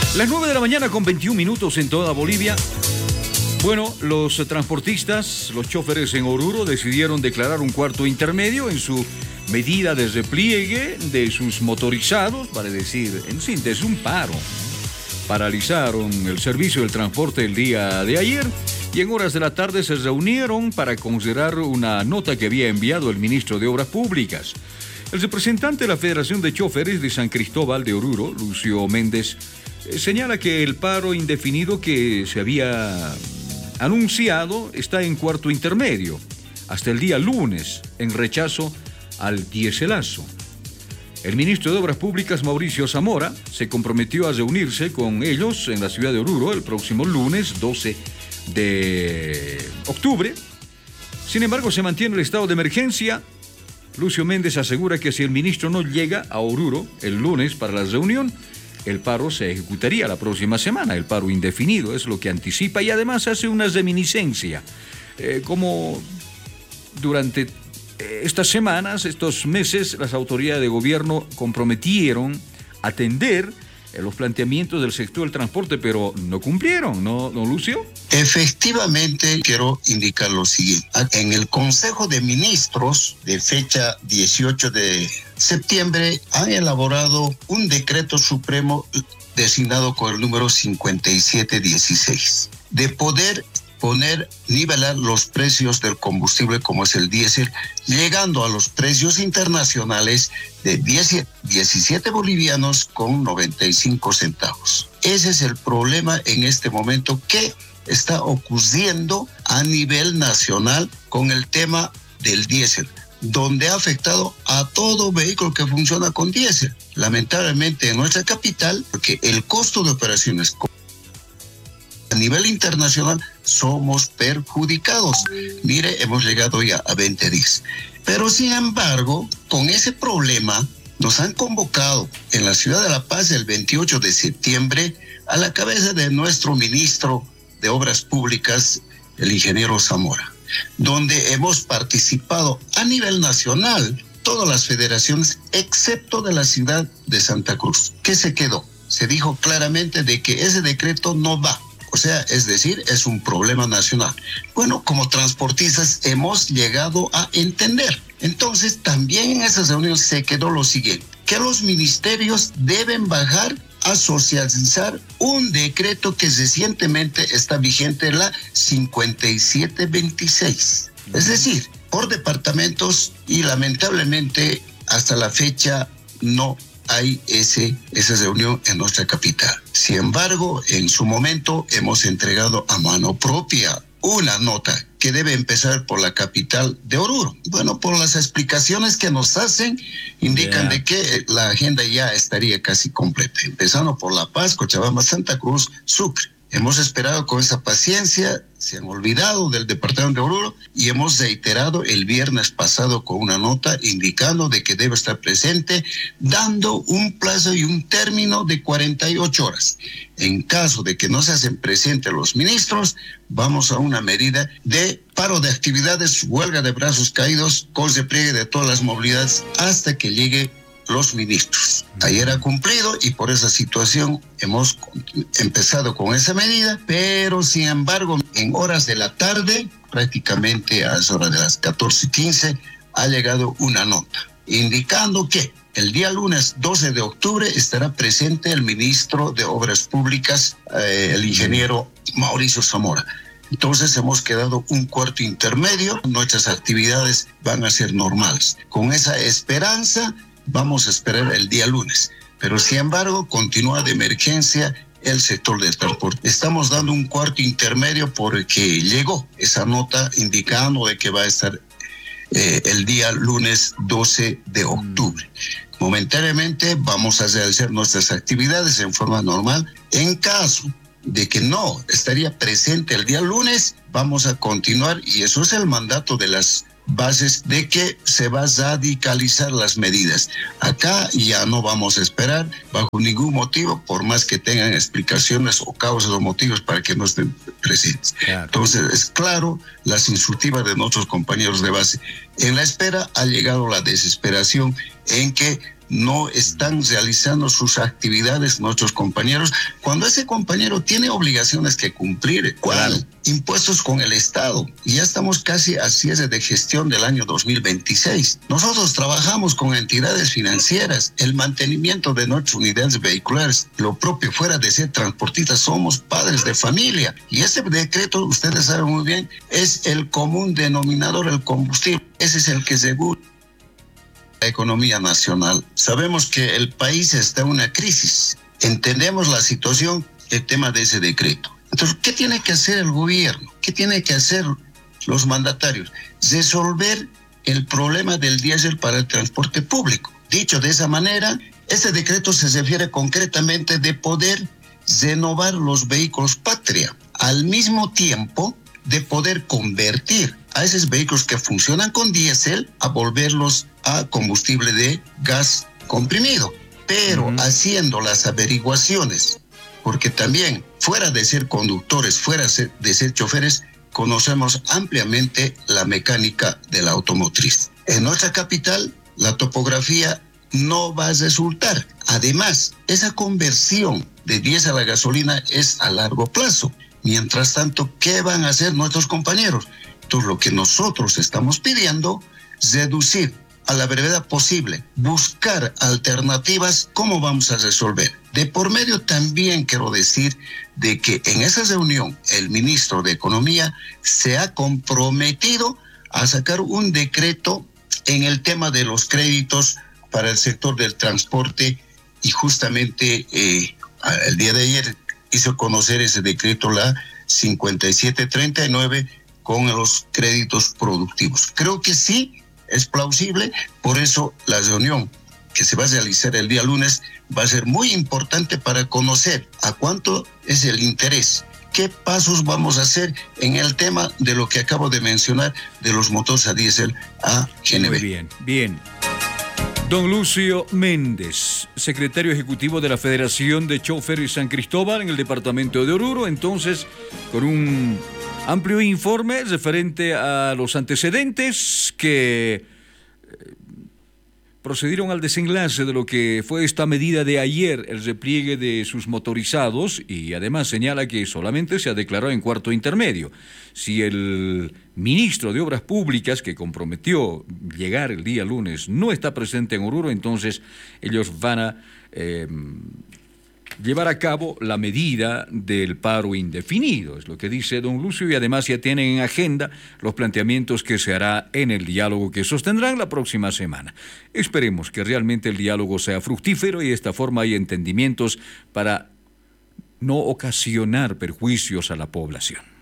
Las 9 de la mañana con 21 minutos en toda Bolivia. Bueno, los transportistas, los choferes en Oruro decidieron declarar un cuarto intermedio en su medida de repliegue de sus motorizados, vale decir, en síntesis, un paro. Paralizaron el servicio del transporte el día de ayer y en horas de la tarde se reunieron para considerar una nota que había enviado el ministro de Obras Públicas. El representante de la Federación de Choferes de San Cristóbal de Oruro, Lucio Méndez, señala que el paro indefinido que se había anunciado está en cuarto intermedio hasta el día lunes en rechazo al dieselazo. El ministro de Obras Públicas, Mauricio Zamora, se comprometió a reunirse con ellos en la ciudad de Oruro el próximo lunes 12 de octubre. Sin embargo, se mantiene el estado de emergencia. Lucio Méndez asegura que si el ministro no llega a Oruro el lunes para la reunión, el paro se ejecutaría la próxima semana. El paro indefinido es lo que anticipa y además hace una reminiscencia. Como durante estas semanas, estos meses, las autoridades de gobierno comprometieron atender los planteamientos del sector del transporte, pero no cumplieron, ¿no, Lucio? Efectivamente, quiero indicar lo siguiente. En el Consejo de Ministros de fecha 18 de septiembre han elaborado un decreto supremo designado con el número 5716 de poder nivelar los precios del combustible como es el diésel, llegando a los precios internacionales de 17 bolivianos con 95 centavos. Ese es el problema en este momento que está ocurriendo a nivel nacional con el tema del diésel, donde ha afectado a todo vehículo que funciona con diésel. Lamentablemente en nuestra capital, porque el costo de operaciones a nivel internacional somos perjudicados. Mire, hemos llegado ya a 20 días. Pero sin embargo, con ese problema, nos han convocado en la ciudad de La Paz el 28 de septiembre a la cabeza de nuestro ministro de Obras Públicas, el ingeniero Zamora, donde hemos participado a nivel nacional todas las federaciones, excepto de la ciudad de Santa Cruz. ¿Qué se quedó? Se dijo claramente de que ese decreto no va. O sea, es decir, es un problema nacional. Bueno, como transportistas hemos llegado a entender. Entonces, también en esa reunión se quedó lo siguiente, que los ministerios deben bajar a socializar un decreto que recientemente está vigente, la 5726. Es decir, por departamentos, y lamentablemente hasta la fecha no hay esa reunión en nuestra capital. Sin embargo, en su momento hemos entregado a mano propia una nota que debe empezar por la capital de Oruro. Bueno, por las explicaciones que nos hacen, indican de que la agenda ya estaría casi completa, empezando por La Paz, Cochabamba, Santa Cruz, Sucre. Hemos esperado con esa paciencia, se han olvidado del departamento de Oruro y hemos reiterado el viernes pasado con una nota indicando de que debe estar presente, dando un plazo y un término de 48 horas. En caso de que no se hacen presentes los ministros, vamos a una medida de paro de actividades, huelga de brazos caídos, con repliegue de todas las movilidades hasta que llegue los ministros. Ayer ha cumplido y por esa situación hemos empezado con esa medida, pero sin embargo en horas de la tarde, prácticamente a las horas de las 14:15, ha llegado una nota indicando que el día lunes 12 de octubre estará presente el ministro de Obras Públicas, el ingeniero Mauricio Zamora. Entonces hemos quedado un cuarto intermedio, nuestras actividades van a ser normales. Con esa esperanza vamos a esperar el día lunes, pero sin embargo continúa de emergencia el sector del transporte. Estamos dando un cuarto intermedio porque llegó esa nota indicando de que va a estar el día lunes 12 de octubre. Momentáneamente vamos a realizar nuestras actividades en forma normal. En caso de que no estaría presente el día lunes, vamos a continuar y eso es el mandato de las bases de que se va a radicalizar las medidas. Acá ya no vamos a esperar bajo ningún motivo, por más que tengan explicaciones o causas o motivos para que no estén presentes. Claro. Entonces, es claro, las instructivas de nuestros compañeros de base. En la espera ha llegado la desesperación en que no están realizando sus actividades nuestros compañeros, cuando ese compañero tiene obligaciones que cumplir. ¿Cuál? Claro. Impuestos con el Estado. Y ya estamos casi a cierre de gestión del año 2026. Nosotros trabajamos con entidades financieras, el mantenimiento de nuestras unidades vehiculares, lo propio, fuera de ser transportistas, somos padres de familia. Y ese decreto, ustedes saben muy bien, es el común denominador, el combustible. Ese es el que seguro la economía nacional. Sabemos que el país está en una crisis. Entendemos la situación, el tema de ese decreto. Entonces, ¿qué tiene que hacer el gobierno? ¿Qué tiene que hacer los mandatarios? Resolver el problema del diésel para el transporte público. Dicho de esa manera, este decreto se refiere concretamente de poder renovar los vehículos patria, al mismo tiempo de poder convertir a esos vehículos que funcionan con diésel a volverlos a combustible de gas comprimido, pero haciendo las averiguaciones, porque también fuera de ser conductores, fuera de ser choferes, conocemos ampliamente la mecánica de la automotriz. En nuestra capital, la topografía no va a resultar. Además, esa conversión de diésel a la gasolina es a largo plazo. Mientras tanto, ¿qué van a hacer nuestros compañeros? Entonces, lo que nosotros estamos pidiendo es reducir a la brevedad posible, buscar alternativas. ¿Cómo vamos a resolver? De por medio también quiero decir de que en esa reunión el ministro de Economía se ha comprometido a sacar un decreto en el tema de los créditos para el sector del transporte, y justamente el día de ayer hizo conocer ese decreto, la 5739, con los créditos productivos. Creo que sí es plausible, por eso la reunión que se va a realizar el día lunes va a ser muy importante para conocer a cuánto es el interés, qué pasos vamos a hacer en el tema de lo que acabo de mencionar de los motores a diésel a GNV. Muy bien, bien. Don Lucio Méndez, secretario ejecutivo de la Federación de Choferes San Cristóbal en el departamento de Oruro, entonces con un amplio informe referente a los antecedentes que procedieron al desenlace de lo que fue esta medida de ayer, el repliegue de sus motorizados, y además señala que solamente se ha declarado en cuarto intermedio. Si el ministro de Obras Públicas, que comprometió llegar el día lunes, no está presente en Oruro, entonces ellos van a llevar a cabo la medida del paro indefinido, es lo que dice don Lucio, y además ya tienen en agenda los planteamientos que se hará en el diálogo que sostendrán la próxima semana. Esperemos que realmente el diálogo sea fructífero y de esta forma hay entendimientos para no ocasionar perjuicios a la población.